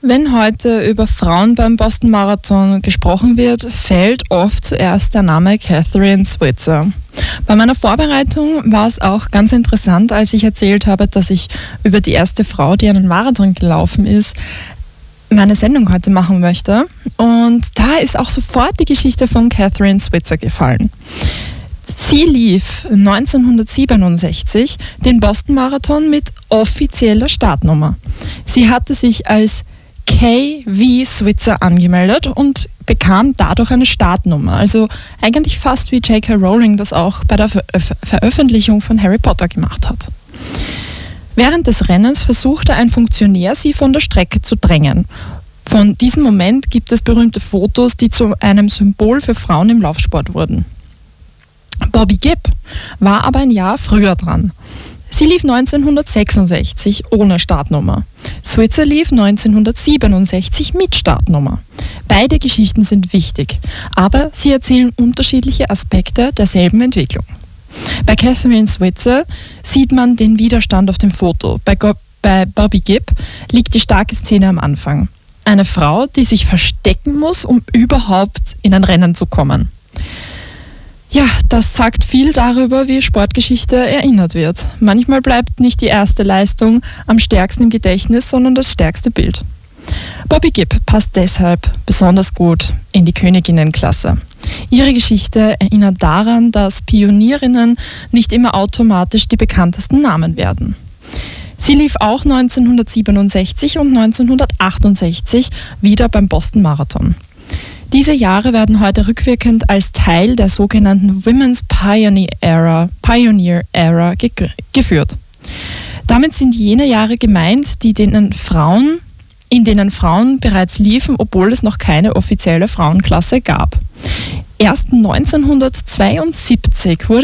Wenn heute über Frauen beim Boston Marathon gesprochen wird, fällt oft zuerst der Name Kathrine Switzer. Bei meiner Vorbereitung war es auch ganz interessant, als ich erzählt habe, dass ich über die erste Frau, die einen Marathon gelaufen ist, meine Sendung heute machen möchte. Und da ist auch sofort die Geschichte von Kathrine Switzer gefallen. Sie lief 1967 den Boston Marathon mit offizieller Startnummer. Sie hatte sich als K.V. Switzer angemeldet und bekam dadurch eine Startnummer. Also eigentlich fast wie J.K. Rowling das auch bei der Veröffentlichung von Harry Potter gemacht hat. Während des Rennens versuchte ein Funktionär, sie von der Strecke zu drängen. Von diesem Moment gibt es berühmte Fotos, die zu einem Symbol für Frauen im Laufsport wurden. Bobby Gibb war aber ein Jahr früher dran. Sie lief 1966 ohne Startnummer. Switzer lief 1967 mit Startnummer. Beide Geschichten sind wichtig, aber sie erzählen unterschiedliche Aspekte derselben Entwicklung. Bei Kathrine Switzer sieht man den Widerstand auf dem Foto. Bei Bobby Gibb liegt die starke Szene am Anfang. Eine Frau, die sich verstecken muss, um überhaupt in ein Rennen zu kommen. Ja, das sagt viel darüber, wie Sportgeschichte erinnert wird. Manchmal bleibt nicht die erste Leistung am stärksten im Gedächtnis, sondern das stärkste Bild. Bobby Gibb passt deshalb besonders gut in die Königinnenklasse. Ihre Geschichte erinnert daran, dass Pionierinnen nicht immer automatisch die bekanntesten Namen werden. Sie lief auch 1967 und 1968 wieder beim Boston Marathon. Diese Jahre werden heute rückwirkend als Teil der sogenannten Women's Pioneer Era geführt. Damit sind jene Jahre gemeint, in denen Frauen bereits liefen, obwohl es noch keine offizielle Frauenklasse gab. Erst 1972 wurde